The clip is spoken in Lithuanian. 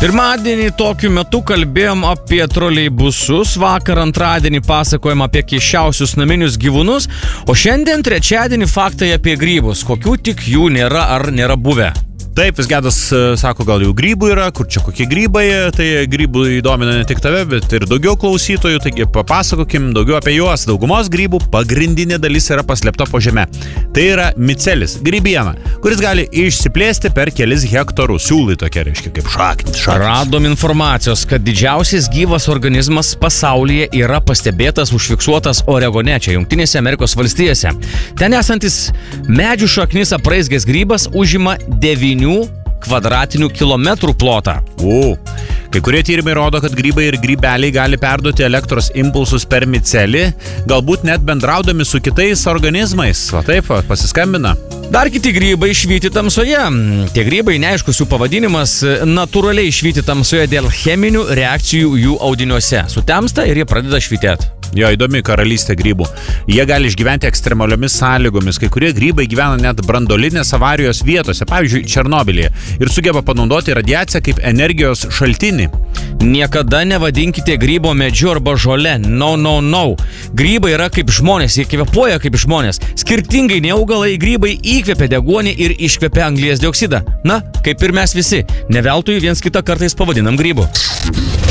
Pirmadienį tokiu metu kalbėjom apie troleibusus, vakar antradienį pasakojom apie keisčiausius naminius gyvūnus, o šiandien trečiadienį faktai apie grybus, kokių tik jų nėra ar nėra buvę. Taip, Visgedas sako, gal jau grybų yra, kur čia kokie grybai, tai grybų įdomina ne tik tave, bet ir daugiau klausytojų, taigi papasakokim daugiau apie juos. Daugumos grybų pagrindinė dalis yra paslėpta po žeme. Tai yra micelis, grybiena, kuris gali išsiplėsti per kelis hektarus. Siūlai tokie, reiškia, kaip šaknis. Radom informacijos, kad didžiausias gyvas organizmas pasaulyje yra pastebėtas, užfiksuotas Oregone, čia Jungtinėse Amerikos valstijose. Ten esantis medžių šaknis apraizgęs grybas užima 9 kvadratinių kilometrų plotą. Kai kurie tyrimai rodo, kad grybai ir grybeliai gali perduoti elektros impulsus per micelį, galbūt net bendraudami su kitais organizmais. Va taip, pasiskambina. Dar kiti grybai švyti tamsoje. Tie grybai, neaiškus jų pavadinimas, natūraliai švyti tamsoje dėl cheminių reakcijų jų audiniuose. Sutemsta ir jie pradeda švytėti. Jo, įdomi karalystė grybų. Jie gali išgyventi ekstremaliomis sąlygomis. Kai kurie grybai gyvena net branduolinės avarijos vietose, pavyzdžiui, Černobylyje, ir sugeba panaudoti radiaciją kaip energijos šaltinį. Niekada nevadinkite grybo medžiu arba žole. No. Grybai yra kaip žmonės, jie kvėpuoja kaip žmonės. Skirtingai nei augalai, grybai įkvepia deguonį ir iškvepia anglies dioksidą. Na, kaip ir mes visi. Ne veltui viens kitą kartais pavadinam grybu.